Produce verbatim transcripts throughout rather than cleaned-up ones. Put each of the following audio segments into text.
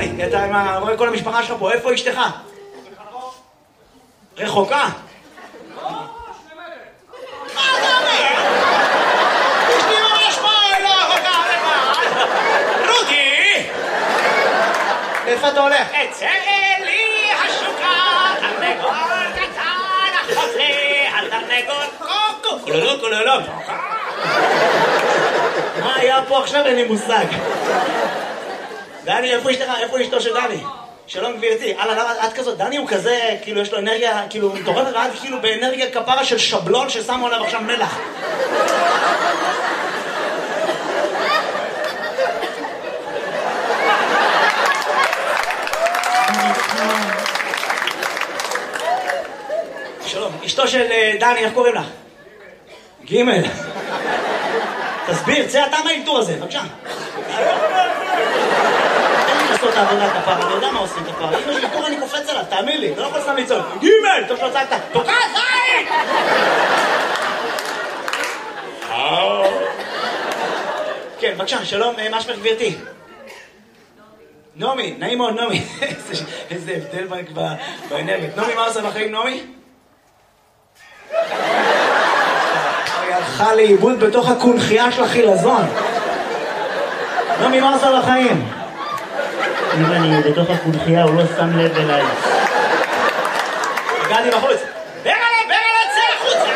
דני, אתה עם ה... רואה כל המשפחה שלך פה, איפה אשתך? רחוקה? לא, שני מטר. מה אתה אומר? אשתי ממש פה, היא לא רחוקה, רחוקה. רודי! איפה אתה הולך? אצא לי השוקה, תרנגול קטן, החוזה, התרנגול קוקו, כולולו, כולולו. מה היה פה עכשיו? אין לי מושג. דני, איפה אשתך? איפה אשתו של דני? שלום גבירתי. הלאה, למה את כזאת? דני הוא כזה, כאילו יש לו אנרגיה, כאילו מטורפת, ואת כאילו באנרגיה כפרה של שבלון ששמו עליו עכשיו מלח. שלום, אשתו של דני, איך קוראים לך? גימל. תסביר, צא אתה מהאלתור הזה, בבקשה. תן לי לעשות את העבודה כפרה, אני יודע מה עושים כפרה. אם יש אלתור אני קופץ עליו, תאמין לי, אתה לא יכול סתם לצעוק. גימל, טוב שלא צעקת. תוקע זית! כן, בבקשה, שלום, מה שמך גבירתי? נעמי, נעים מאוד, נעמי. איזה הבדל באנרגיות. נעמי, מה עושה בחיים, נעמי? היא הלכה לאיבוד בתוך הקונחייה של החילזון. נעמי, מה עושה בחיים? אם אני בתוך הקונחייה, הוא לא שם לב אליי. הגעתי בחוץ. ברגע, ברגע, צא החוצה!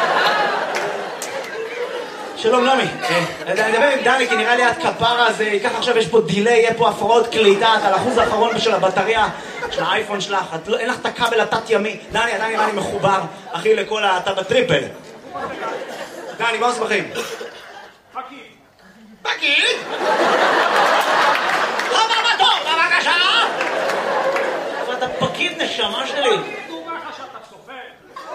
שלום, נעמי. אני מדבר עם דני, כי נראה לי את כפרה, אז ייקח עכשיו, יש פה דילי, יהיה פה הפרעות קליטה, על האחוז האחרון של הבטריה של האייפון שלך, אין לך את הכבל התת ימי. דני, דני, דני מחובר, אחי, לכל ה... אתה בטריפל. דני, מה עושה בחיים? פקיד. פקיד? לא בבטור, בבקשה! אבל אתה פקיד נשמה שלי. דומה לך שאתה סופר.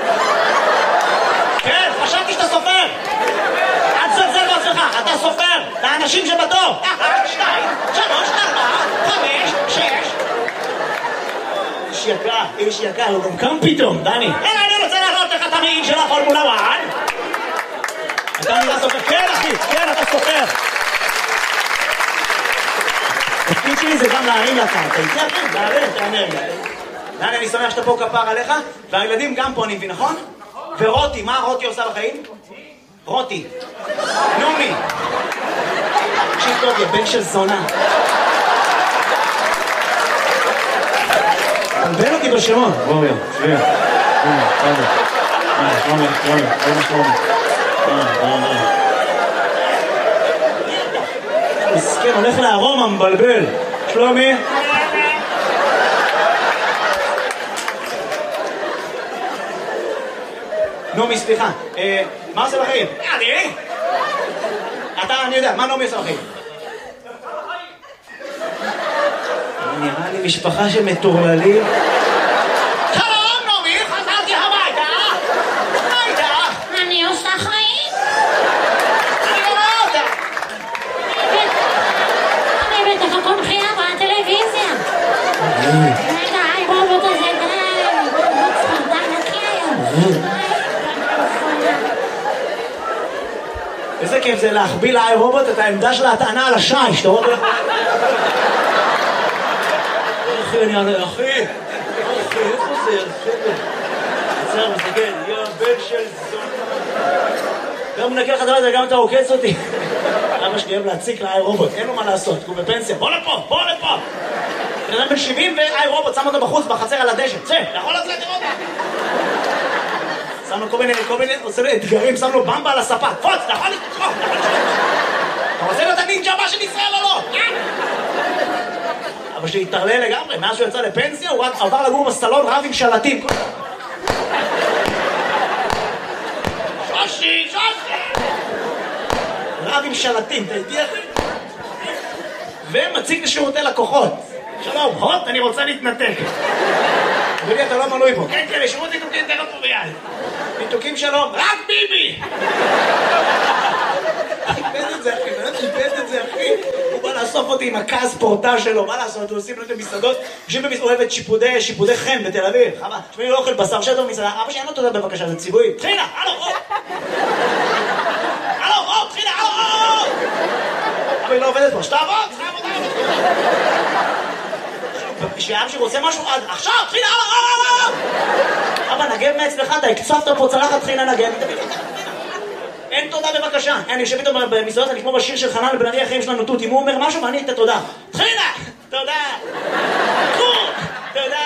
כן, חשבתי שאתה סופר. אל תזלזל בעצמך, אתה סופר. לאנשים שבתור. אחת, שתיים, שלוש, ארבע, חמש, שש. איש יקר, איש יקר, הוא גם קם פתאום, דני. אלא אני רוצה להראות לך את המעיל של הפורמולה אחת. אתה נראה סופר. כן, אחי, כן, אתה סופר. התפקיד שלי זה גם להרים לך. אתה יצא כן, להרים את האנרגיה. דני, אני שמח שאתה פה כפר עליך, והילדים גם פה, אני מבין, נכון? ורותי, מה רותי עושה בחיים? רותי. נעמי. תקשיב טוב, יא בן של זונה. תלבן אותי בשמות. בואו, יו, שביע. הנה, שלומי. הנה, שלומי, שלומי, שלומי, שלומי. מסכן, הולך לארומה, מבלבל. שלומי. נעמי, סליחה. מה עושה בחיים? אני? אתה, אני יודע, מה נעמי עושה בחיים? נראה לי משפחה של מטורללים. שלום, נעמי, חזרתי הביתה. מה איתך? אני עושה חיים. אני לא רואה אותה. אני בתוך הקונחייה בטלוויזיה. רגע, האיירובוט הזה די. לא צריך די נקי היום. איזה כיף זה להחביא לאיירובוט את העמדה של ההטענה על השיש, אתה רואה? אחי, אני ענה, אחי, אחי, איפה זה? עצר, מסתכל, יא בן של זונה. גם מנקה לך את הלדה, גם אתה עוקץ אותי. אבא שלי אוהב להציק לאיירובוט, אין לו מה לעשות, הוא בפנסיה, בוא לפה, בוא לפה. בן אדם בן שבעים ואיירובוט, שם אותו בחוץ, בחצר על הדשא, צא, אתה יכול לצאת לראות? שם לו כל מיני, כל מיני, עושה לו אתגרים, שם לו במבה על הספה, פוץ, אתה יכול לתחוך, אתה יכול לתחוך. אתה רוצה להיות הנינג'ה הבא של ישראל או לא? אבל שהתערלל לגמרי, מאז שהוא יצא לפנסיה, הוא רק עבר לגור בסלון רב עם שלטים. שושי, שושי! רב עם שלטים, אתה איתי אחי? ומציג לשירותי לקוחות. שלום, הוט, אני רוצה להתנתק. אדוני, אתה לא מנוי פה. כן, כן, לשירות ניתוקים תן אותו ביד. ניתוקים שלום, רק ביבי! איבד את זה אחי, באמת איבד את זה אחי. הוא בא לאסוף אותי עם הכעס פורטה שלו, מה לעשות? הוא עושים לו את המסעדות, יושבים במסעדת שיפודי, שיפודי חן בתל אביב. חמה, שמי לא אוכל בשר שטר במסעדה, אבא שלי אין לו תודה בבקשה, זה ציבורי. תחילה, הלו, או! הלו, או, תחילה, הלו, או! אבל היא לא עובדת פה, שתעבוד! עבודה, עבודה. שאבא שלי רוצה משהו, עכשיו, תחילה, אבא, נגב מאצלך, אתה הקצפת פה צלחת, תחילה נגב. אין תודה בבקשה. אני יושב איתו במסעדות, אני כמו בשיר של חנן לבן ארי, החיים שלנו תות. אם הוא אומר משהו ואני את התודה. תחילה, תודה. תודה.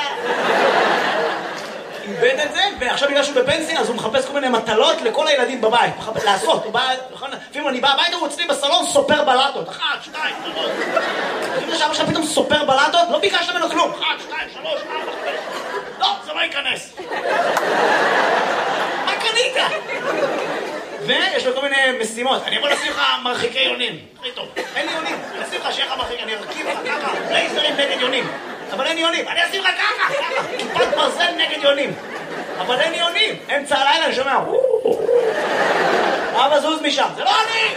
איבד את זה, ועכשיו בגלל שהוא בפנסיה, אז הוא מחפש כל מיני מטלות לכל הילדים בבית. לעשות, הוא בא, לפעמים אני בא הביתה, הוא אצלי בסלון סופר בלטות. אחת, שתיים, שלוש. אם עכשיו עכשיו פתאום סופר בלטות, לא ביקשת ממנו כלום. אחת, שתיים, שלוש, ארבע, חמש. לא, זה לא ייכנס. מה קנית? ויש לו כל מיני משימות. אני יכול לשים לך מרחיקי יונים. הכי טוב. אין לי יונים. אני אשים לך שיהיה לך מרחיק. אני ארכיב לך ככה. לייזרים נגד יונים. אבל אין יונים. אני אשים לך ככה. ככה. כיפת ברזל נגד יונים. אבל אין יונים. אמצע הלילה אני שומע. אבא זוז משם. זה לא אני!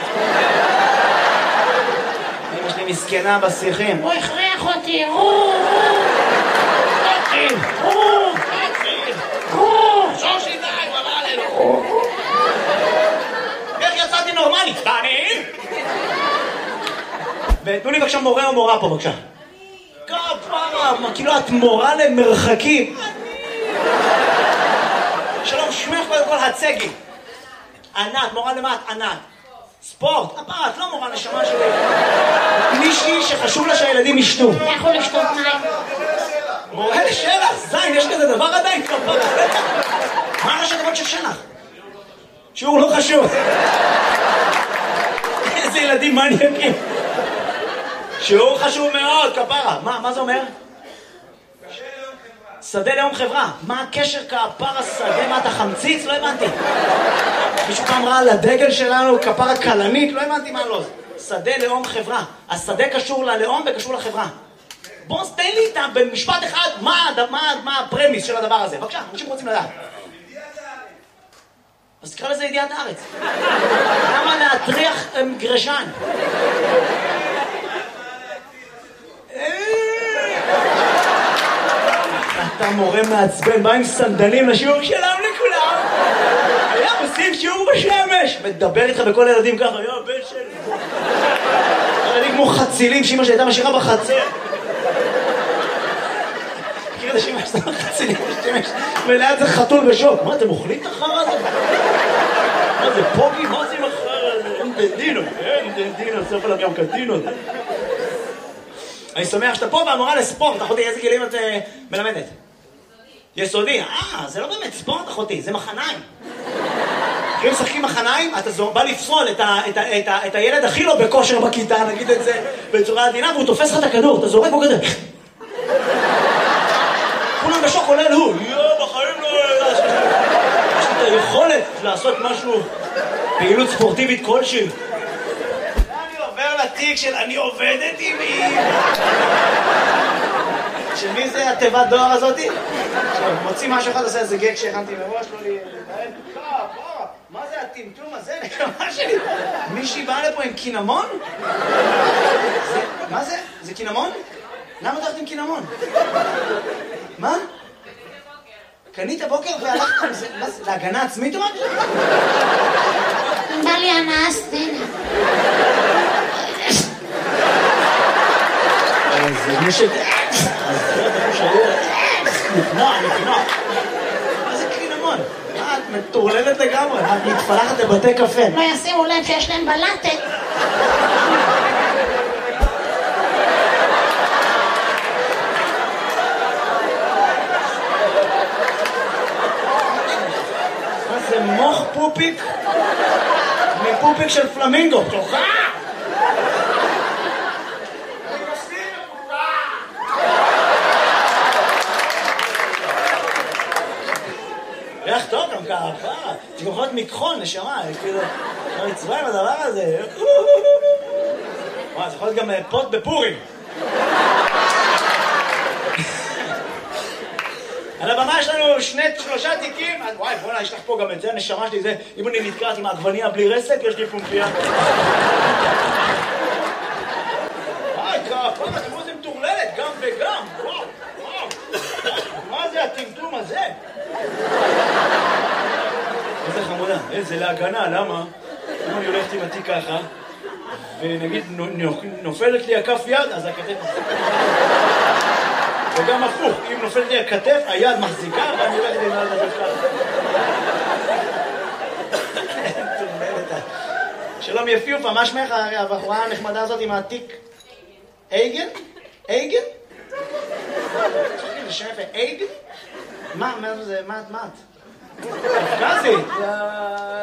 אמא שלי מסכנה בשיחים. הוא הכריח אותי. שושי די, הוא עלה עלינו. איך יצאתי נורמלית? ואני? ותנו לי בבקשה מורה או מורה פה בבקשה. כפרה, כאילו את מורה למרחקים. שלום, שמך קודם כל הצגי. ענת, מורה למה את ענת? ספורט, כפרה, את לא מורה נשמה שלי. מישהי שחשוב לה שהילדים ישתו. לכו לשתות מים. מורה לשלח, זין, יש כזה דבר עדיין כפרה. מה ראשי תיבות של שלח? שיעור לא חשוב. איזה ילדים מניאקים. שיעור חשוב מאוד, כפרה. מה, מה זה אומר? שדה לאום חברה. מה הקשר כפרה שדה? מה אתה חמציץ? לא הבנתי. מישהו פעם ראה על הדגל שלנו כפרה קלנית? לא הבנתי מה לא. שדה לאום חברה. השדה קשור ללאום וקשור לחברה. בוא תן לי איתם במשפט אחד מה, מה, מה הפרמיס של הדבר הזה. בבקשה, אנשים רוצים לדעת. אז תקרא לזה ידיעת הארץ. למה להטריח גרשן? אתה מורה מעצבן, בא עם סנדלים לשיעור שלם לכולם. היה עושים שיעור בשמש. מדבר איתך בכל הילדים ככה, יו, בן שלי. ילדים כמו חצילים שאמא שהייתה משאירה בחצר. מכיר את השמש, זה חצילים בשמש. וליד זה חתול בשוק. מה, אתם אוכלים את החרא הזה? מה זה, פוגי? מה זה עם החרא הזה? אין דנדינו, אין דנדינו, סוף עליו גם קדינו. אני שמח שאתה פה והמורה לספורט. אחותי, איזה כלים את מלמדת? יסודי. אה, זה לא באמת ספורט, אחותי, זה מחניים. אם משחקים מחניים, אתה בא לפסול את הילד הכי לא בכושר בכיתה, נגיד את זה בצורה עדינה, והוא תופס לך את הכדור, אתה זורק בו כזה. כולם בשוק, עולה לו, יו, בחיים לא... יש לי את היכולת לעשות משהו, פעילות ספורטיבית כלשהי. אני עובר לתיק של אני עובדת עם מי. של מי זה התיבת דואר הזאתי? מוציא משהו אחד, עושה איזה גג שהכנתי מראש, לא לי... מה זה הטמטום הזה? נקמה שלי. מישהי באה לפה עם קינמון? מה זה? זה קינמון? למה הולכת עם קינמון? מה? קנית בוקר והלכת עם זה? להגנה עצמית או מה? בא לי הנאה סדינה. זה מישהו... אז זה אתה חושב... נפנוע, נפנוע. מה זה קינמון? את מטורללת לגמרי, את מתפלחת לבתי קפה. לא ישימו לב שיש להם בלטת. מה זה מוח פופיק? מפופיק של פלמינגו. תוכה! ריח טוב גם ככה, זה גם יכול להיות מכחול, נשמה, כאילו, לא נצבע עם הדבר הזה. וואי, זה יכול להיות גם פוט בפורים. על הבמה יש לנו שני, שלושה תיקים, וואי, בוא'נה, יש לך פה גם את זה, הנשמה שלי זה, אם אני נתקעת עם העגבניה בלי רסק, יש לי פומפיה. וואי, כפרה, תראו איזה מטורללת, גם וגם, וואו, וואו. מה זה הטמטום הזה? איזה חמודה, איזה להגנה, למה? אם אני הולכת עם התיק ככה, ונגיד נופלת לי הכף יד, אז הכתף... וגם הפוך, אם נופלת לי הכתף, היד מחזיקה, ואני הולכת עם היד הזאת ככה. שלום יפיופה, מה שמך הבחורה הנחמדה הזאת עם העתיק? אייגן? אייגן? זה שם יפה, אייגן? מה, מה זה, מה את? קפקזית?